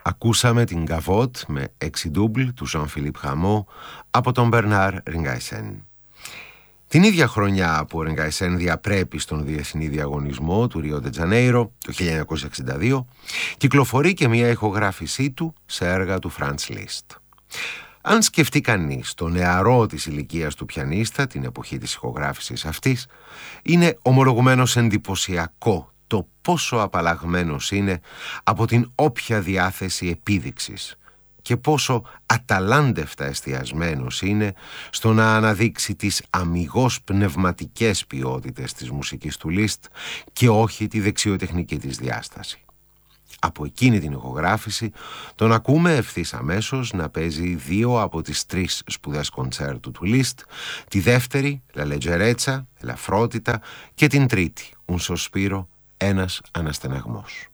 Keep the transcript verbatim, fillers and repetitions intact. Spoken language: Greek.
Ακούσαμε την Gavotte με έξι ντούμπλ του Jean-Philippe Rameau από τον Bernard Ringaisen. Την ίδια χρονιά που ο Ringaisen διαπρέπει στον διεθνή διαγωνισμό του Ρίο ντε Τζανέιρο το χίλια εννιακόσια εξήντα δύο, κυκλοφορεί και μια ηχογράφησή του σε έργα του Franz Liszt. Αν σκεφτεί κανείς το νεαρό της ηλικίας του πιανίστα την εποχή της ηχογράφησης αυτής, είναι ομολογουμένως εντυπωσιακό το πόσο απαλλαγμένος είναι από την όποια διάθεση επίδειξης και πόσο αταλάντευτα εστιασμένος είναι στο να αναδείξει τις αμιγώς πνευματικές ποιότητες της μουσικής του Liszt και όχι τη δεξιοτεχνική της διάσταση. Από εκείνη την ηχογράφηση τον ακούμε ευθύς αμέσως να παίζει δύο από τις τρεις σπουδές κοντσέρτου του Liszt, τη δεύτερη, La Leggerezza, ελαφρότητα, και την τρίτη, Un Sospiro, ένας αναστεναγμός.